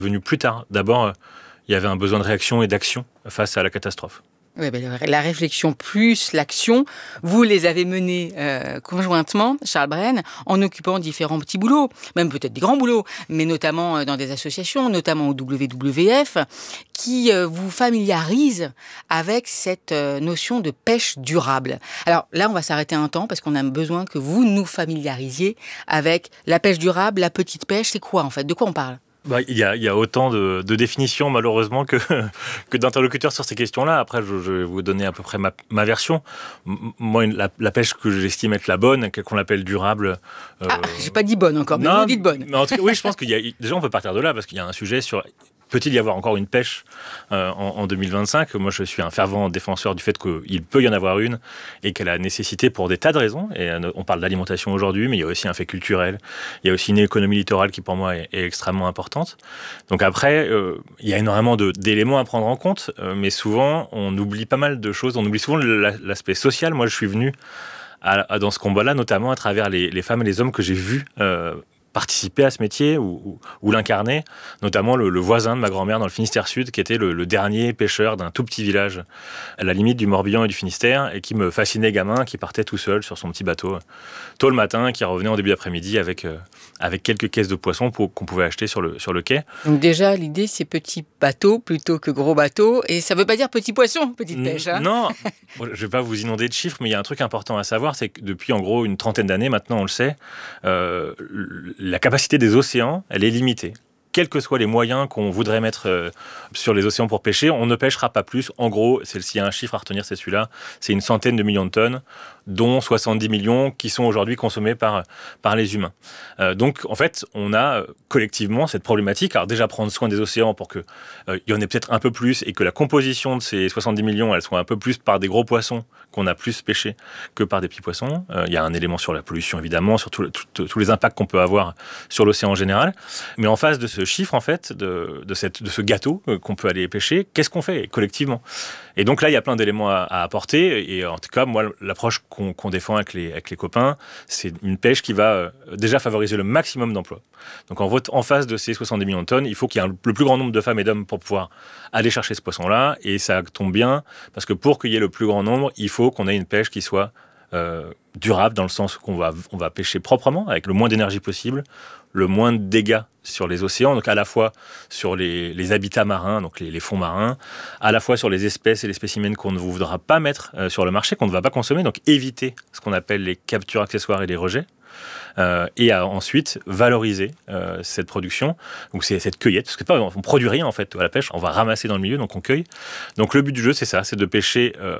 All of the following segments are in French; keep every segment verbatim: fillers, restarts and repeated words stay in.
venu plus tard. D'abord, euh, il y avait un besoin de réaction et d'action face à la catastrophe. Oui, ben, la réflexion plus l'action, vous les avez menées euh, conjointement, Charles Brenne, en occupant différents petits boulots, même peut-être des grands boulots, mais notamment euh, dans des associations, notamment au W W F, qui euh, vous familiarisent avec cette euh, notion de pêche durable. Alors là, on va s'arrêter un temps parce qu'on a besoin que vous nous familiarisiez avec la pêche durable, la petite pêche. C'est quoi en fait ? De quoi on parle ? Bah, il y a, il y a autant de, de définitions, malheureusement, que, que d'interlocuteurs sur ces questions-là. Après, je, je vais vous donner à peu près ma, ma version. M- moi, la, la pêche que j'estime être la bonne, qu'on appelle durable... Euh... Ah, j'ai pas dit bonne encore, mais non, vous dites bonne. Mais en tout cas, oui, je pense qu'il y a... Déjà, on peut partir de là, parce qu'il y a un sujet sur... Peut-il y avoir encore une pêche euh, en, en deux mille vingt-cinq ? Moi, je suis un fervent défenseur du fait qu'il peut y en avoir une et qu'elle a nécessité pour des tas de raisons. Et euh, on parle d'alimentation aujourd'hui, mais il y a aussi un fait culturel. Il y a aussi une économie littorale qui, pour moi, est, est extrêmement importante. Donc après, euh, il y a énormément de, d'éléments à prendre en compte, euh, mais souvent, on oublie pas mal de choses. On oublie souvent l'aspect social. Moi, je suis venu à, à, dans ce combat-là, notamment à travers les, les femmes et les hommes que j'ai vus euh, participer à ce métier ou, ou, ou l'incarner, notamment le, le voisin de ma grand-mère dans le Finistère Sud, qui était le, le dernier pêcheur d'un tout petit village à la limite du Morbihan et du Finistère, et qui me fascinait gamin, qui partait tout seul sur son petit bateau tôt le matin, qui revenait en début d'après-midi avec, euh, avec quelques caisses de poissons pour, qu'on pouvait acheter sur le, sur le quai. Donc déjà, l'idée, c'est petit bateau plutôt que gros bateau, et ça ne veut pas dire petit poisson, petite pêche. Hein. Non, je ne vais pas vous inonder de chiffres, mais il y a un truc important à savoir, c'est que depuis en gros une trentaine d'années, maintenant on le sait, euh, la capacité des océans, elle est limitée. Quels que soient les moyens qu'on voudrait mettre euh, sur les océans pour pêcher, on ne pêchera pas plus. En gros, c'est, s'il y a un chiffre à retenir, c'est celui-là, c'est une centaine de millions de tonnes, dont soixante-dix millions qui sont aujourd'hui consommés par, par les humains. Euh, donc, en fait, on a collectivement cette problématique. Alors déjà, prendre soin des océans pour qu'il euh, y en ait peut-être un peu plus et que la composition de ces soixante-dix millions, elle soit un peu plus par des gros poissons qu'on a plus pêchés que par des petits poissons. Il euh, y a un élément sur la pollution, évidemment, sur tout, tout, tous les impacts qu'on peut avoir sur l'océan en général. Mais en face de ce chiffre, en fait, de, de, cette, de ce gâteau qu'on peut aller pêcher, qu'est-ce qu'on fait collectivement ? Et donc là, il y a plein d'éléments à, à apporter. Et en tout cas, moi, l'approche qu'on, qu'on défend avec les, avec les copains, c'est une pêche qui va euh, déjà favoriser le maximum d'emplois. Donc en, en face de ces soixante-dix millions de tonnes, il faut qu'il y ait un, le plus grand nombre de femmes et d'hommes pour pouvoir aller chercher ce poisson-là. Et ça tombe bien, parce que pour qu'il y ait le plus grand nombre, il faut qu'on ait une pêche qui soit euh, durable, dans le sens qu'on va, on va pêcher proprement, avec le moins d'énergie possible, le moins de dégâts sur les océans, donc à la fois sur les, les habitats marins, donc les, les fonds marins, à la fois sur les espèces et les spécimens qu'on ne voudra pas mettre euh, sur le marché, qu'on ne va pas consommer, donc éviter ce qu'on appelle les captures accessoires et les rejets, euh, et à ensuite valoriser euh, cette production, donc c'est cette cueillette, parce que pas, on produit rien en fait à la pêche, on va ramasser dans le milieu, donc on cueille. Donc le but du jeu, c'est ça, c'est de pêcher euh,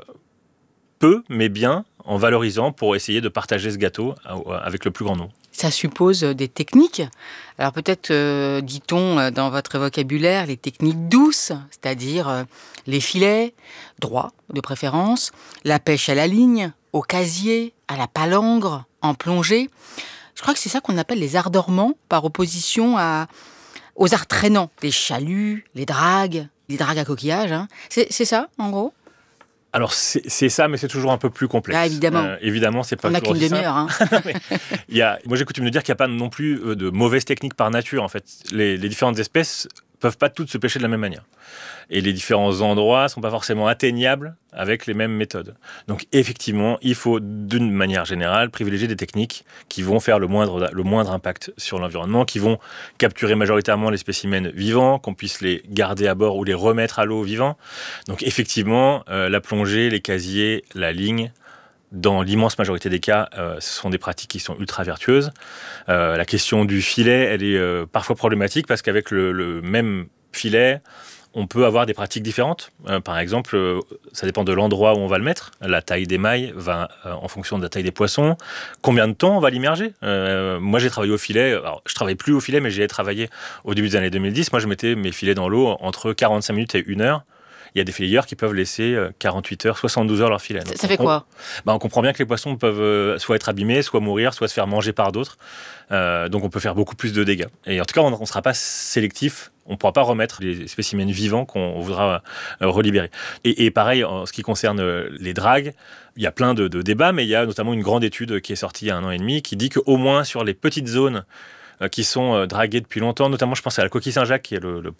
peu, mais bien, en valorisant pour essayer de partager ce gâteau avec le plus grand nombre. Ça suppose des techniques. Alors peut-être, euh, dit-on dans votre vocabulaire, les techniques douces, c'est-à-dire euh, les filets, droits de préférence, la pêche à la ligne, au casier, à la palangre, en plongée. Je crois que c'est ça qu'on appelle les arts dormants, par opposition à, aux arts traînants, les chaluts, les dragues, les dragues à coquillages. Hein. C'est, c'est ça, en gros ? Alors, c'est, c'est ça, mais c'est toujours un peu plus complexe. Ah, évidemment. Euh, évidemment, c'est pas On n'a qu'une demi-heure. Hein. il y a, moi, j'ai coutume de dire qu'il n'y a pas non plus de mauvaises techniques par nature, en fait. Les, les différentes espèces peuvent pas toutes se pêcher de la même manière. Et les différents endroits sont pas forcément atteignables avec les mêmes méthodes. Donc, effectivement, il faut, d'une manière générale, privilégier des techniques qui vont faire le moindre, le moindre impact sur l'environnement, qui vont capturer majoritairement les spécimens vivants, qu'on puisse les garder à bord ou les remettre à l'eau vivants. Donc, effectivement, euh, la plongée, les casiers, la ligne, dans l'immense majorité des cas, euh, ce sont des pratiques qui sont ultra vertueuses. Euh, la question du filet, elle est euh, parfois problématique parce qu'avec le, le même filet, on peut avoir des pratiques différentes. Euh, par exemple, euh, ça dépend de l'endroit où on va le mettre. La taille des mailles va euh, en fonction de la taille des poissons. Combien de temps on va l'immerger ? euh, Moi, j'ai travaillé au filet. Alors, je ne travaille plus au filet, mais j'ai travaillé au début des années deux mille dix. Moi, je mettais mes filets dans l'eau entre quarante-cinq minutes et une heure. Il y a des fileyeurs qui peuvent laisser quarante-huit heures, soixante-douze heures leur filet. Donc, ça fait quoi ? on, bah, on comprend bien que les poissons peuvent soit être abîmés, soit mourir, soit se faire manger par d'autres. Euh, donc on peut faire beaucoup plus de dégâts. Et en tout cas, on ne sera pas sélectif. On ne pourra pas remettre les spécimens vivants qu'on voudra euh, relibérer. Et, et pareil, en ce qui concerne les dragues, il y a plein de, de débats, mais il y a notamment une grande étude qui est sortie il y a un an et demi qui dit qu'au moins sur les petites zones qui sont dragués depuis longtemps. Notamment, je pense à la coquille Saint-Jacques, qui est le, le